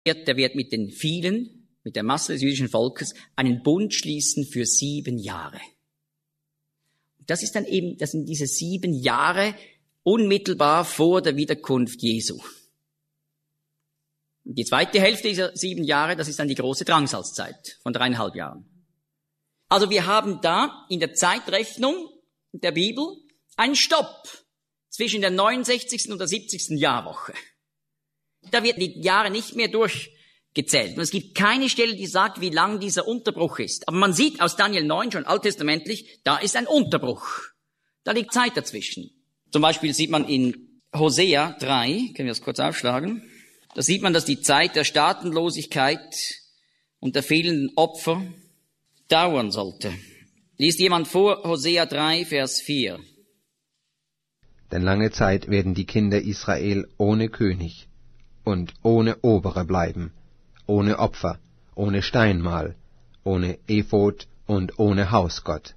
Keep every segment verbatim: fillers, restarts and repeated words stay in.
der wird mit den vielen, mit der Masse des jüdischen Volkes, einen Bund schließen für sieben Jahre. Das ist dann eben, das sind diese sieben Jahre unmittelbar vor der Wiederkunft Jesu. Die zweite Hälfte dieser sieben Jahre, das ist dann die große Drangsalzzeit von dreieinhalb Jahren. Also wir haben da in der Zeitrechnung der Bibel einen Stopp zwischen der neunundsechzigsten und der siebzigsten Jahrwoche. Da werden die Jahre nicht mehr durchgezählt. Und es gibt keine Stelle, die sagt, wie lang dieser Unterbruch ist. Aber man sieht aus Daniel neun schon alttestamentlich, da ist ein Unterbruch. Da liegt Zeit dazwischen. Zum Beispiel sieht man in Hosea drei, können wir das kurz aufschlagen, da sieht man, dass die Zeit der Staatenlosigkeit und der fehlenden Opfer dauern sollte. Liest jemand vor, Hosea drei, Vers vier. Denn lange Zeit werden die Kinder Israel ohne König und ohne Obere bleiben, ohne Opfer, ohne Steinmal, ohne Ephod und ohne Hausgott.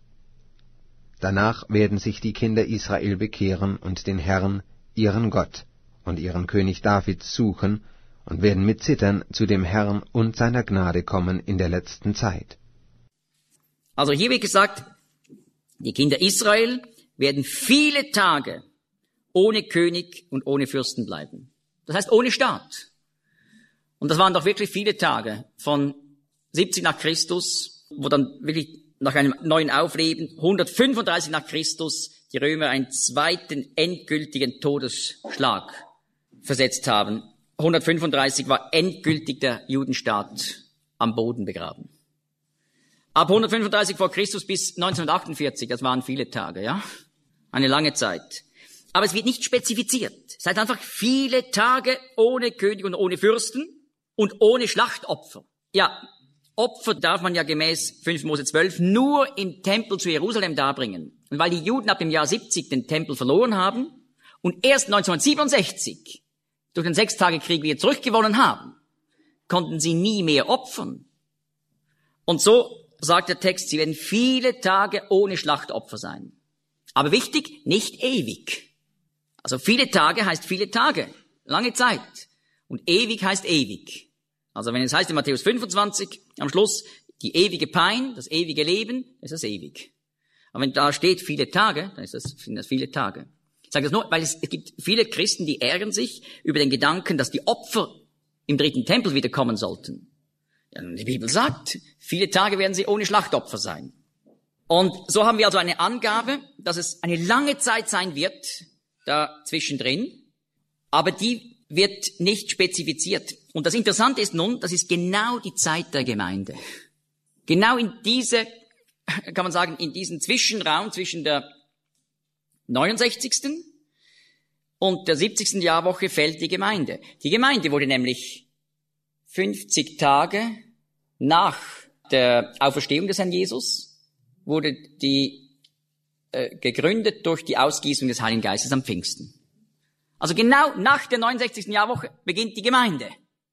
Danach werden sich die Kinder Israel bekehren und den Herrn, ihren Gott, und ihren König David suchen und werden mit Zittern zu dem Herrn und seiner Gnade kommen in der letzten Zeit. Also hier wird gesagt, die Kinder Israel werden viele Tage ohne König und ohne Fürsten bleiben. Das heißt ohne Staat. Und das waren doch wirklich viele Tage von siebzig nach Christus, wo dann wirklich nach einem neuen Aufleben hundertfünfunddreißig nach Christus die Römer einen zweiten endgültigen Todesschlag versetzt haben. hundertfünfunddreißig war endgültig der Judenstaat am Boden begraben. Ab hundertfünfunddreißig vor Christus bis neunzehnhundertachtundvierzig, das waren viele Tage, ja? Eine lange Zeit. Aber es wird nicht spezifiziert. Es heißt einfach viele Tage ohne König und ohne Fürsten und ohne Schlachtopfer. Ja, Opfer darf man ja gemäß fünf Mose zwölf nur im Tempel zu Jerusalem darbringen. Und weil die Juden ab dem Jahr siebzig den Tempel verloren haben und erst neunzehnhundertsiebenundsechzig durch den Sechstagekrieg wieder zurückgewonnen haben, konnten sie nie mehr opfern. Und so sagt der Text, sie werden viele Tage ohne Schlachtopfer sein. Aber wichtig, nicht ewig. Also viele Tage heißt viele Tage, lange Zeit. Und ewig heißt ewig. Also wenn es heißt in Matthäus fünfundzwanzig, am Schluss, die ewige Pein, das ewige Leben, ist das ewig. Aber wenn da steht viele Tage, dann ist das, sind das viele Tage. Ich sage das nur, weil es, es gibt viele Christen, die ärgern sich über den Gedanken, dass die Opfer im dritten Tempel wieder kommen sollten. Ja, die Bibel sagt, viele Tage werden sie ohne Schlachtopfer sein. Und so haben wir also eine Angabe, dass es eine lange Zeit sein wird, da zwischendrin, aber die wird nicht spezifiziert. Und das Interessante ist nun, das ist genau die Zeit der Gemeinde. Genau in diese, kann man sagen, in diesen Zwischenraum zwischen der neunundsechzigsten und der siebzigsten Jahrwoche fällt die Gemeinde. Die Gemeinde wurde nämlich fünfzig Tage nach der Auferstehung des Herrn Jesus, wurde die äh, gegründet durch die Ausgießung des Heiligen Geistes am Pfingsten. Also genau nach der neunundsechzigsten Jahrwoche beginnt die Gemeinde.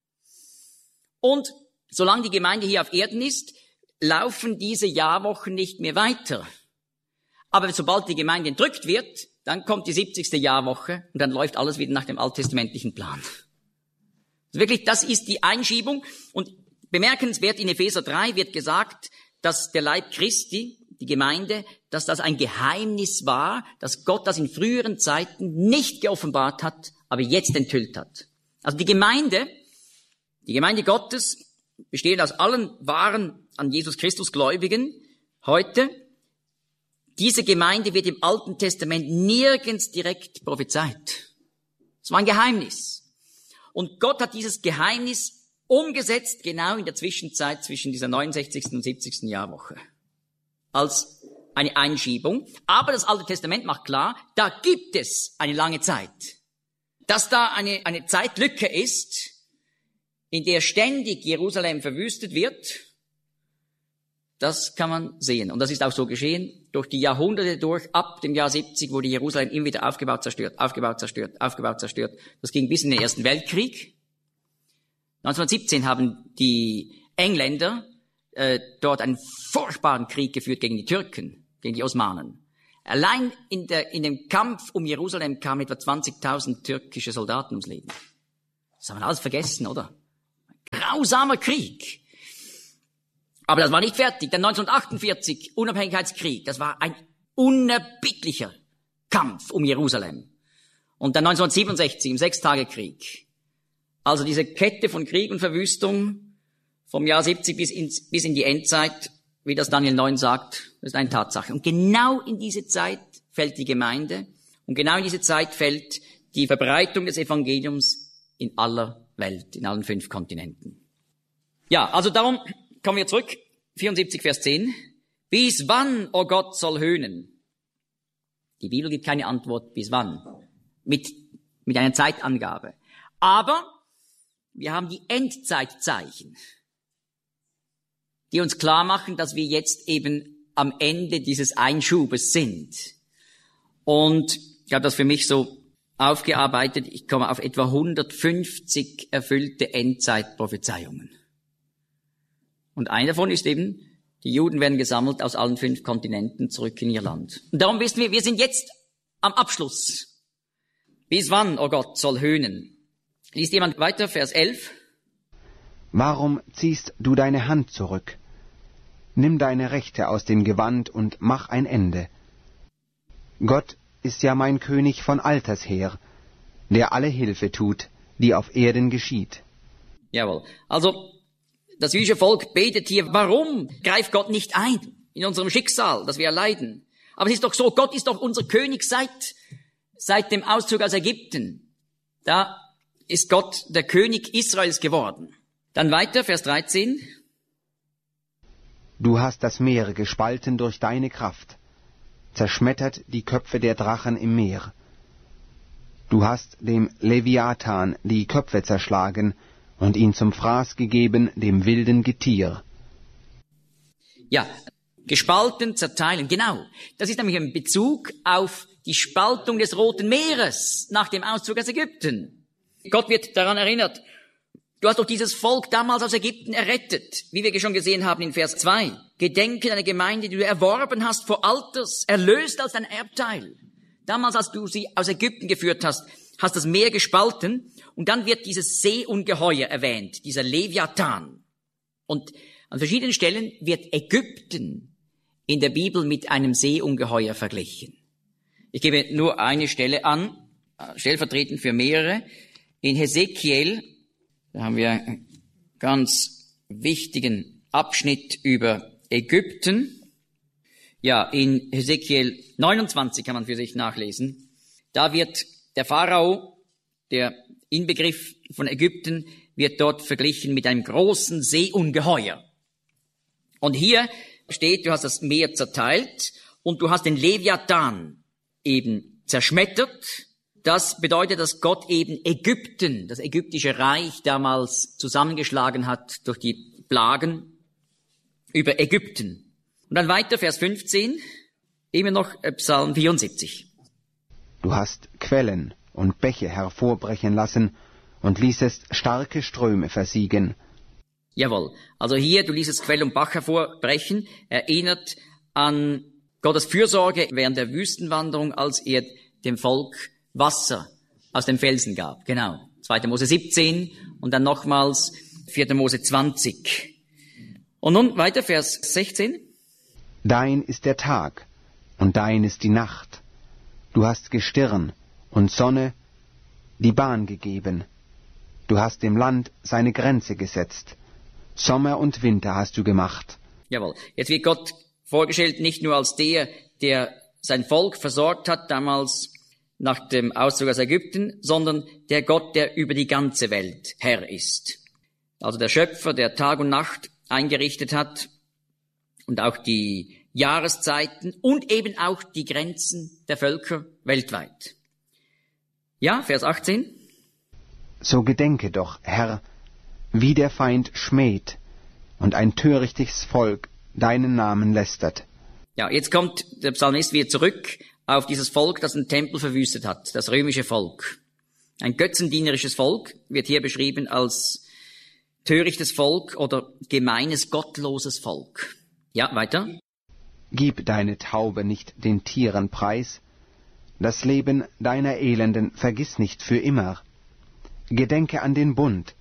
Und solange die Gemeinde hier auf Erden ist, laufen diese Jahrwochen nicht mehr weiter. Aber sobald die Gemeinde entrückt wird, dann kommt die siebzigste Jahrwoche und dann läuft alles wieder nach dem alttestamentlichen Plan. Also wirklich, das ist die Einschiebung. Und bemerkenswert, in Epheser drei wird gesagt, dass der Leib Christi, die Gemeinde, dass das ein Geheimnis war, dass Gott das in früheren Zeiten nicht geoffenbart hat, aber jetzt enthüllt hat. Also die Gemeinde, die Gemeinde Gottes besteht aus allen wahren an Jesus Christus Gläubigen heute. Diese Gemeinde wird im Alten Testament nirgends direkt prophezeit. Es war ein Geheimnis. Und Gott hat dieses Geheimnis umgesetzt, genau in der Zwischenzeit zwischen dieser neunundsechzigsten und siebzigsten Jahrwoche. Als eine Einschiebung. Aber das Alte Testament macht klar, da gibt es eine lange Zeit. Dass da eine, eine Zeitlücke ist, in der ständig Jerusalem verwüstet wird, das kann man sehen. Und das ist auch so geschehen, durch die Jahrhunderte durch, ab dem Jahr siebzig wurde Jerusalem immer wieder aufgebaut, zerstört, aufgebaut, zerstört, aufgebaut, zerstört. Das ging bis in den Ersten Weltkrieg. neunzehnhundertsiebzehn haben die Engländer äh, dort einen furchtbaren Krieg geführt gegen die Türken, gegen die Osmanen. Allein in, der, in dem Kampf um Jerusalem kamen etwa zwanzigtausend türkische Soldaten ums Leben. Das haben wir alles vergessen, oder? grausamer Krieg. Aber das war nicht fertig. Der neunzehnhundertachtundvierzig Unabhängigkeitskrieg, das war ein unerbittlicher Kampf um Jerusalem. Und dann neunzehnhundertsiebenundsechzig im Sechstagekrieg. Also diese Kette von Krieg und Verwüstung vom Jahr siebzig bis, ins, bis in die Endzeit, wie das Daniel neun sagt, das ist eine Tatsache. Und genau in diese Zeit fällt die Gemeinde und genau in diese Zeit fällt die Verbreitung des Evangeliums in aller Welt, in allen fünf Kontinenten. Ja, also darum kommen wir zurück, vierundsiebzig, Vers zehn. Bis wann, o Gott, soll höhnen? Die Bibel gibt keine Antwort, bis wann. Mit, mit einer Zeitangabe. Aber wir haben die Endzeitzeichen, die uns klar machen, dass wir jetzt eben am Ende dieses Einschubes sind. Und ich habe das für mich so aufgearbeitet. Ich komme auf etwa hundertfünfzig erfüllte Endzeitprophezeiungen. Und eine davon ist eben, die Juden werden gesammelt aus allen fünf Kontinenten zurück in ihr Land. Und darum wissen wir, wir sind jetzt am Abschluss. Bis wann, o Gott, soll höhnen? Liest jemand weiter, Vers elf? Warum ziehst du deine Hand zurück? Nimm deine Rechte aus dem Gewand und mach ein Ende. Gott ist ja mein König von alters her, der alle Hilfe tut, die auf Erden geschieht. Jawohl. Also, das jüdische Volk betet hier, warum greift Gott nicht ein in unserem Schicksal, das wir erleiden? Aber es ist doch so, Gott ist doch unser König seit, seit dem Auszug aus Ägypten. Da ist Gott der König Israels geworden. Dann weiter, Vers dreizehn. Du hast das Meer gespalten durch deine Kraft, zerschmettert die Köpfe der Drachen im Meer. Du hast dem Leviathan die Köpfe zerschlagen und ihn zum Fraß gegeben dem wilden Getier. Ja, gespalten, zerteilen, genau. Das ist nämlich ein Bezug auf die Spaltung des Roten Meeres nach dem Auszug aus Ägypten. Gott wird daran erinnert, du hast doch dieses Volk damals aus Ägypten errettet, wie wir schon gesehen haben in Vers zwei. Gedenke deiner Gemeinde, die du erworben hast vor Alters, erlöst als dein Erbteil. Damals, als du sie aus Ägypten geführt hast, hast das Meer gespalten und dann wird dieses Seeungeheuer erwähnt, dieser Leviathan. Und an verschiedenen Stellen wird Ägypten in der Bibel mit einem Seeungeheuer verglichen. Ich gebe nur eine Stelle an, stellvertretend für mehrere. In Hesekiel, da haben wir einen ganz wichtigen Abschnitt über Ägypten. Ja, in Hesekiel neunundzwanzig kann man für sich nachlesen. Da wird der Pharao, der Inbegriff von Ägypten, wird dort verglichen mit einem großen Seeungeheuer. Und hier steht, du hast das Meer zerteilt und du hast den Leviathan eben zerschmettert. Das bedeutet, dass Gott eben Ägypten, das ägyptische Reich damals zusammengeschlagen hat durch die Plagen über Ägypten. Und dann weiter, Vers fünfzehn, immer noch Psalm vierundsiebzig. Du hast Quellen und Bäche hervorbrechen lassen und ließest starke Ströme versiegen. Jawohl, also hier, du ließest Quell und Bach hervorbrechen, erinnert an Gottes Fürsorge während der Wüstenwanderung, als er dem Volk Wasser aus dem Felsen gab. Genau. zweiter Mose siebzehn und dann nochmals vierter Mose zwanzig. Und nun weiter, Vers sechzehn. Dein ist der Tag und dein ist die Nacht. Du hast Gestirn und Sonne die Bahn gegeben. Du hast dem Land seine Grenze gesetzt. Sommer und Winter hast du gemacht. Jawohl. Jetzt wird Gott vorgestellt nicht nur als der, der sein Volk versorgt hat, damals nach dem Auszug aus Ägypten, sondern der Gott, der über die ganze Welt Herr ist. Also der Schöpfer, der Tag und Nacht eingerichtet hat und auch die Jahreszeiten und eben auch die Grenzen der Völker weltweit. Ja, Vers achtzehn. So gedenke doch, Herr, wie der Feind schmäht und ein törichtes Volk deinen Namen lästert. Ja, jetzt kommt der Psalmist wieder zurück auf dieses Volk, das den Tempel verwüstet hat, das römische Volk. Ein götzendienerisches Volk wird hier beschrieben als törichtes Volk oder gemeines, gottloses Volk. Ja, weiter. Gib deine Taube nicht den Tieren preis, das Leben deiner Elenden vergiss nicht für immer. Gedenke an den Bund,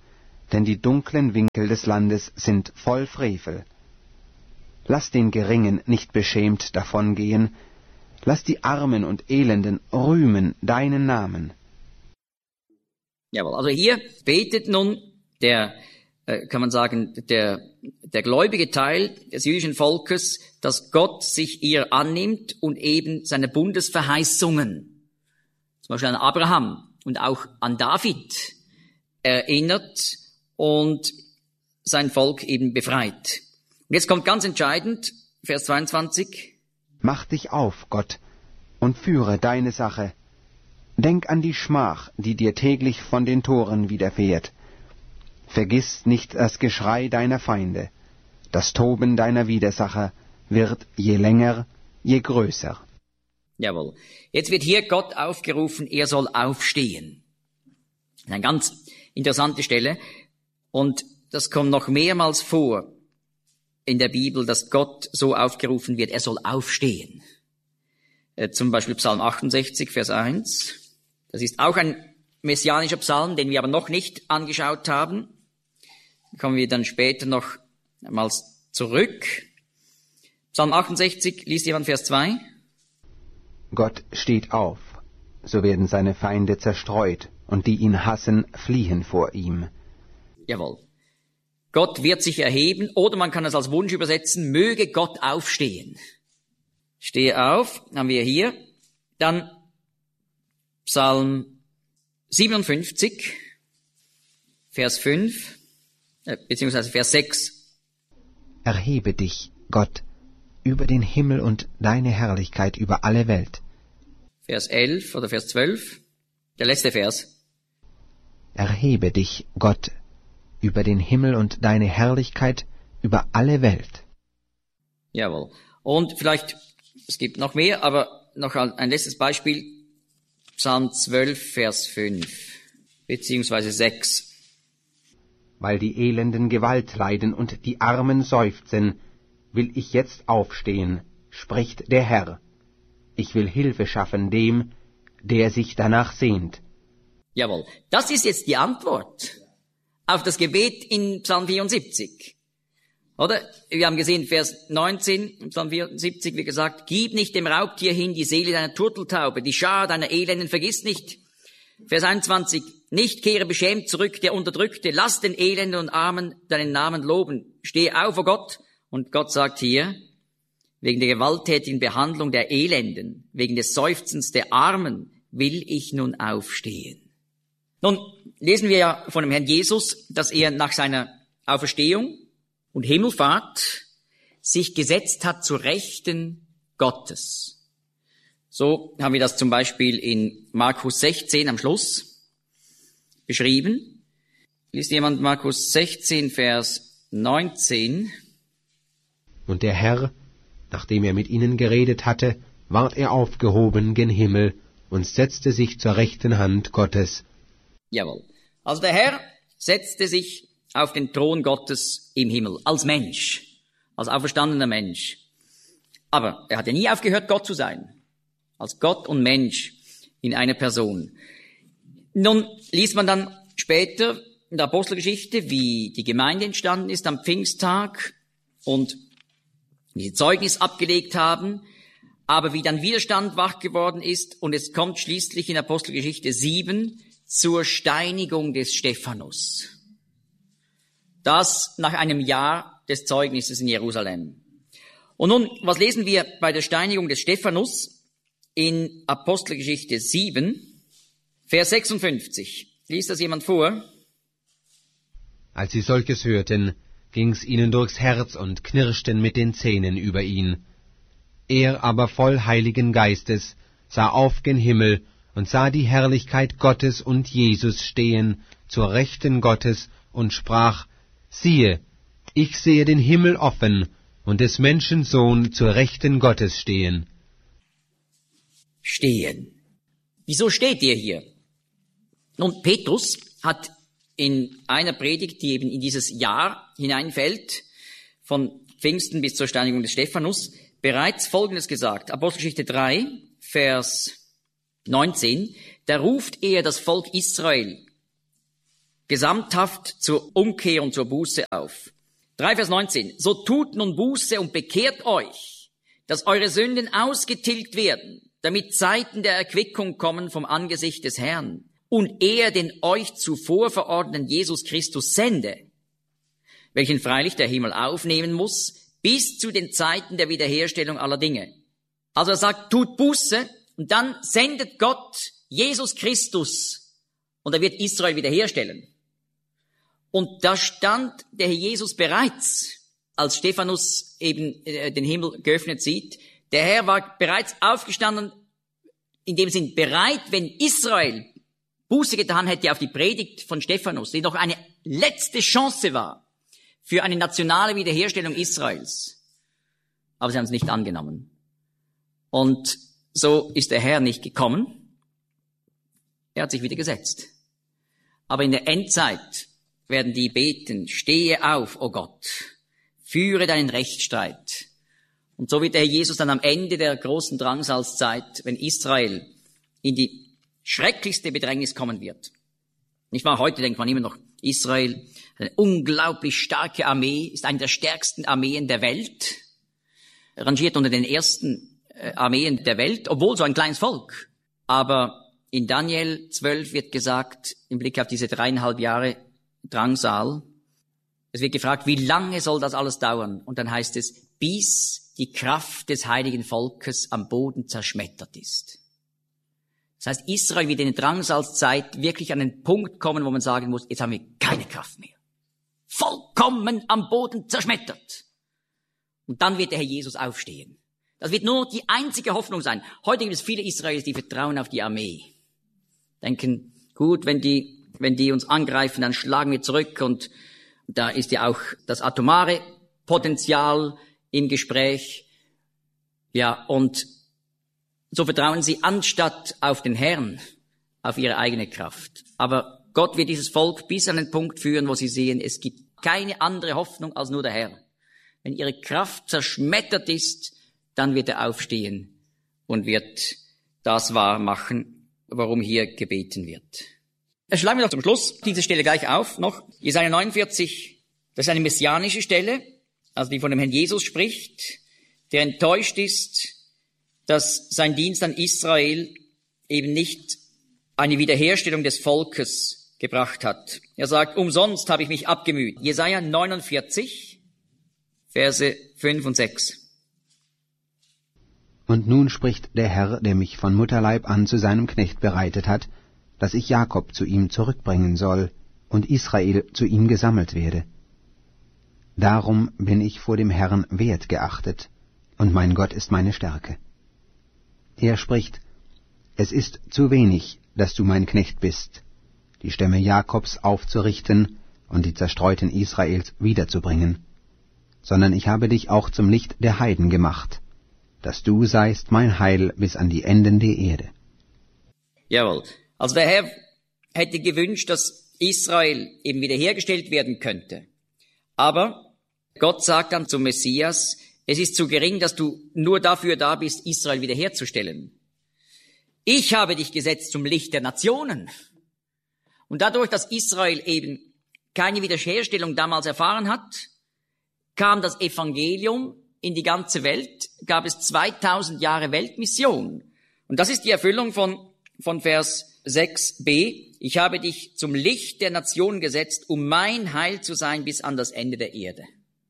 denn die dunklen Winkel des Landes sind voll Frevel. Lass den Geringen nicht beschämt davongehen, lass die Armen und Elenden rühmen deinen Namen. Jawohl, also hier betet nun der, äh, kann man sagen, der, der gläubige Teil des jüdischen Volkes, dass Gott sich ihr annimmt und eben seine Bundesverheißungen, zum Beispiel an Abraham und auch an David, erinnert und sein Volk eben befreit. Und jetzt kommt ganz entscheidend, Vers zweiundzwanzig. Mach dich auf, Gott, und führe deine Sache. Denk an die Schmach, die dir täglich von den Toren widerfährt. Vergiss nicht das Geschrei deiner Feinde. Das Toben deiner Widersacher wird je länger, je größer. Jawohl. Jetzt wird hier Gott aufgerufen, er soll aufstehen. Eine ganz interessante Stelle. Und das kommt noch mehrmals vor in der Bibel, dass Gott so aufgerufen wird, er soll aufstehen. Äh, zum Beispiel Psalm achtundsechzig, Vers eins. Das ist auch ein messianischer Psalm, den wir aber noch nicht angeschaut haben. Da kommen wir dann später noch einmal zurück. Psalm achtundsechzig, liest jemand Vers zwei? Gott steht auf, so werden seine Feinde zerstreut, und die ihn hassen, fliehen vor ihm. Jawohl. Gott wird sich erheben, oder man kann es als Wunsch übersetzen, möge Gott aufstehen. Stehe auf, haben wir hier. Dann Psalm siebenundfünfzig, Vers fünf, äh, beziehungsweise Vers sechs. Erhebe dich, Gott, über den Himmel und deine Herrlichkeit über alle Welt. Vers elf oder Vers zwölf, der letzte Vers. Erhebe dich, Gott, über den Himmel und deine Herrlichkeit über alle Welt. Jawohl. Und vielleicht, es gibt noch mehr, aber noch ein letztes Beispiel, Psalm zwölf, Vers fünf, beziehungsweise sechs. Weil die Elenden Gewalt leiden und die Armen seufzen, will ich jetzt aufstehen, spricht der Herr. Ich will Hilfe schaffen dem, der sich danach sehnt. Jawohl, das ist jetzt die Antwort auf das Gebet in Psalm vierundsiebzig. Oder? Wir haben gesehen, Vers neunzehn, im Psalm vierundsiebzig, wie gesagt, gib nicht dem Raubtier hin die Seele deiner Turteltaube, die Schar deiner Elenden vergiss nicht. Vers einundzwanzig, nicht kehre beschämt zurück, der Unterdrückte, lass den Elenden und Armen deinen Namen loben. Steh auf, o Gott. Und Gott sagt hier, wegen der gewalttätigen Behandlung der Elenden, wegen des Seufzens der Armen, will ich nun aufstehen. Nun lesen wir ja von dem Herrn Jesus, dass er nach seiner Auferstehung und Himmelfahrt sich gesetzt hat zur Rechten Gottes. So haben wir das zum Beispiel in Markus sechzehn am Schluss beschrieben. Liest jemand Markus sechzehn, Vers neunzehn. Und der Herr, nachdem er mit ihnen geredet hatte, ward er aufgehoben gen Himmel und setzte sich zur rechten Hand Gottes. Jawohl. Also der Herr setzte sich auf den Thron Gottes im Himmel, als Mensch, als auferstandener Mensch. Aber er hat ja nie aufgehört, Gott zu sein. Als Gott und Mensch in einer Person. Nun liest man dann später in der Apostelgeschichte, wie die Gemeinde entstanden ist am Pfingsttag und wie sie Zeugnis abgelegt haben, aber wie dann Widerstand wach geworden ist und es kommt schließlich in Apostelgeschichte sieben zur Steinigung des Stephanus. Das nach einem Jahr des Zeugnisses in Jerusalem. Und nun, was lesen wir bei der Steinigung des Stephanus in Apostelgeschichte sieben, Vers sechsundfünfzig? Liest das jemand vor? Als sie solches hörten, ging's ihnen durchs Herz und knirschten mit den Zähnen über ihn. Er aber voll Heiligen Geistes sah auf gen Himmel und sah die Herrlichkeit Gottes und Jesus stehen zur Rechten Gottes und sprach, siehe, ich sehe den Himmel offen und des Menschen Sohn zur Rechten Gottes stehen. Stehen. Wieso steht ihr hier? Nun, Petrus hat in einer Predigt, die eben in dieses Jahr hineinfällt, von Pfingsten bis zur Steinigung des Stephanus, bereits Folgendes gesagt. Apostelgeschichte drei, Vers neunzehn, da ruft er das Volk Israel gesamthaft zur Umkehr und zur Buße auf. drei Vers neunzehn. So tut nun Buße und bekehrt euch, dass eure Sünden ausgetilgt werden, damit Zeiten der Erquickung kommen vom Angesicht des Herrn und er den euch zuvor verordneten Jesus Christus sende, welchen freilich der Himmel aufnehmen muss, bis zu den Zeiten der Wiederherstellung aller Dinge. Also er sagt, tut Buße und dann sendet Gott Jesus Christus und er wird Israel wiederherstellen. Und da stand der Herr Jesus bereits, als Stephanus eben äh, den Himmel geöffnet sieht. Der Herr war bereits aufgestanden, in dem Sinn bereit, wenn Israel Buße getan hätte auf die Predigt von Stephanus, die noch eine letzte Chance war für eine nationale Wiederherstellung Israels. Aber sie haben es nicht angenommen. Und so ist der Herr nicht gekommen. Er hat sich wieder gesetzt. Aber in der Endzeit werden die beten, stehe auf, o Gott, führe deinen Rechtsstreit. Und so wird der Herr Jesus dann am Ende der großen Drangsalzzeit, wenn Israel in die schrecklichste Bedrängnis kommen wird. Nicht wahr? Heute denkt man immer noch, Israel, eine unglaublich starke Armee, ist eine der stärksten Armeen der Welt, rangiert unter den ersten Armeen der Welt, obwohl so ein kleines Volk. Aber in Daniel zwölf wird gesagt, im Blick auf diese dreieinhalb Jahre Drangsal, es wird gefragt, wie lange soll das alles dauern? Und dann heißt es, bis die Kraft des heiligen Volkes am Boden zerschmettert ist. Das heißt, Israel wird in der Drangsalzzeit wirklich an den Punkt kommen, wo man sagen muss, jetzt haben wir keine Kraft mehr. Vollkommen am Boden zerschmettert. Und dann wird der Herr Jesus aufstehen. Das wird nur die einzige Hoffnung sein. Heute gibt es viele Israelis, die vertrauen auf die Armee. Denken, gut, wenn die wenn die uns angreifen, dann schlagen wir zurück. Und da ist ja auch das atomare Potenzial im Gespräch. Ja, und so vertrauen sie anstatt auf den Herrn, auf ihre eigene Kraft. Aber Gott wird dieses Volk bis an den Punkt führen, wo sie sehen, es gibt keine andere Hoffnung als nur der Herr. Wenn ihre Kraft zerschmettert ist, dann wird er aufstehen und wird das wahr machen, worum hier gebeten wird. Schlagen wir doch zum Schluss diese Stelle gleich auf, noch Jesaja neunundvierzig, das ist eine messianische Stelle, also die von dem Herrn Jesus spricht, der enttäuscht ist, dass sein Dienst an Israel eben nicht eine Wiederherstellung des Volkes gebracht hat. Er sagt, umsonst habe ich mich abgemüht. Jesaja neunundvierzig, Verse fünf und sechs. Und nun spricht der Herr, der mich von Mutterleib an zu seinem Knecht bereitet hat, dass ich Jakob zu ihm zurückbringen soll und Israel zu ihm gesammelt werde. Darum bin ich vor dem Herrn wert geachtet, und mein Gott ist meine Stärke. Er spricht, es ist zu wenig, dass du mein Knecht bist, die Stämme Jakobs aufzurichten und die Zerstreuten Israels wiederzubringen, sondern ich habe dich auch zum Licht der Heiden gemacht, dass du seist mein Heil bis an die Enden der Erde. Jawohl. Also der Herr hätte gewünscht, dass Israel eben wiederhergestellt werden könnte. Aber Gott sagt dann zum Messias, es ist zu gering, dass du nur dafür da bist, Israel wiederherzustellen. Ich habe dich gesetzt zum Licht der Nationen. Und dadurch, dass Israel eben keine Wiederherstellung damals erfahren hat, kam das Evangelium in die ganze Welt, gab es zweitausend Jahre Weltmission. Und das ist die Erfüllung von, von Vers sechs b. Ich habe dich zum Licht der Nationen gesetzt, um mein Heil zu sein bis an das Ende der Erde.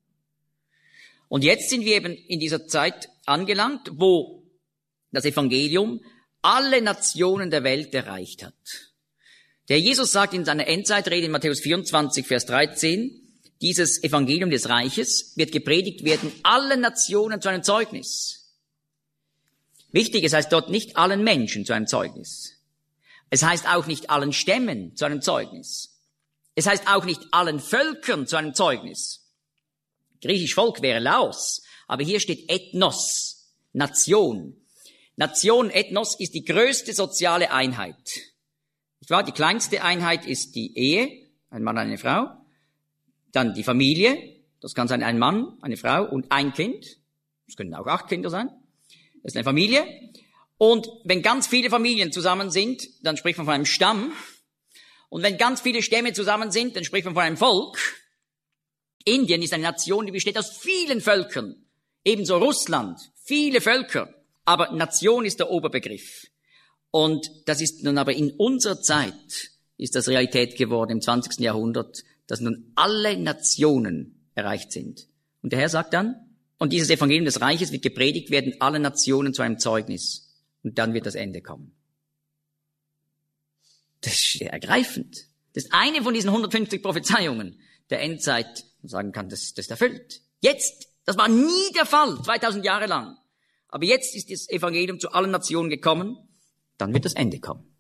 Und jetzt sind wir eben in dieser Zeit angelangt, wo das Evangelium alle Nationen der Welt erreicht hat. Der Jesus sagt in seiner Endzeitrede in Matthäus vierundzwanzig, Vers dreizehn, dieses Evangelium des Reiches wird gepredigt werden allen Nationen zu einem Zeugnis. Wichtig, es heißt dort nicht allen Menschen zu einem Zeugnis. Es heißt auch nicht allen Stämmen zu einem Zeugnis. Es heißt auch nicht allen Völkern zu einem Zeugnis. Griechisch Volk wäre Laos, aber hier steht Ethnos, Nation. Nation, Ethnos ist die größte soziale Einheit. Nicht wahr? Die kleinste Einheit ist die Ehe, ein Mann, eine Frau. Dann die Familie, das kann sein ein Mann, eine Frau und ein Kind. Das können auch acht Kinder sein. Das ist eine Familie. Und wenn ganz viele Familien zusammen sind, dann spricht man von einem Stamm. Und wenn ganz viele Stämme zusammen sind, dann spricht man von einem Volk. Indien ist eine Nation, die besteht aus vielen Völkern. Ebenso Russland, viele Völker. Aber Nation ist der Oberbegriff. Und das ist nun aber in unserer Zeit, ist das Realität geworden im zwanzigsten Jahrhundert, dass nun alle Nationen erreicht sind. Und der Herr sagt dann, und dieses Evangelium des Reiches wird gepredigt werden, alle Nationen zu einem Zeugnis. Und dann wird das Ende kommen. Das ist ergreifend. Das ist eine von diesen hundertfünfzig Prophezeiungen der Endzeit, man sagen kann, das, das ist erfüllt. Jetzt, das war nie der Fall, zweitausend Jahre lang. Aber jetzt ist das Evangelium zu allen Nationen gekommen, dann wird das Ende kommen.